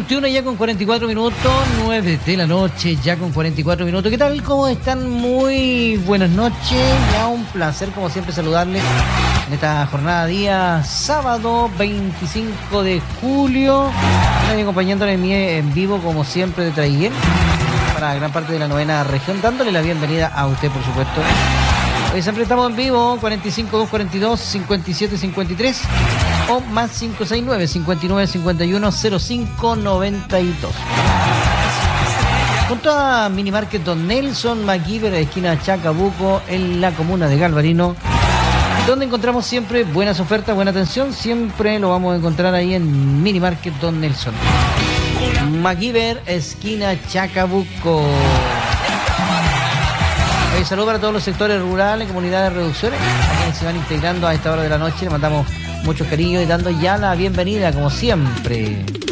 21 ya con 44 minutos, 9 de la noche ya con 44 minutos. ¿Qué tal? ¿Cómo están? Muy buenas noches. Ya un placer como siempre saludarles en esta jornada día sábado 25 de julio. Estoy acompañándoles en vivo como siempre de Traiguén para gran parte de la novena región, dándole la bienvenida a usted por supuesto. Hoy siempre estamos en vivo, 45 242 57 53 o más 569 59 51 05 92. Junto a Minimarket Don Nelson, MacGyver, esquina Chacabuco, en la comuna de Galvarino, donde encontramos siempre buenas ofertas, buena atención. Siempre lo vamos a encontrar ahí en Minimarket Don Nelson. MacGyver, esquina Chacabuco. Saludos para todos los sectores rurales, comunidades de reducciones, a quienes se van integrando a esta hora de la noche. Le mandamos muchos cariños y dando ya la bienvenida, como siempre.